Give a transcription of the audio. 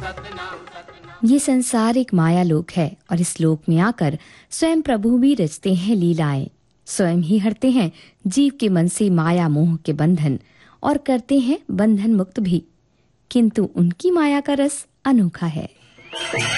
ये संसार एक माया लोक है और इस लोक में आकर स्वयं प्रभु भी रचते हैं लीलाएं। स्वयं ही हरते हैं जीव के मन से माया मोह के बंधन और करते हैं बंधन मुक्त भी, किंतु उनकी माया का रस अनोखा है।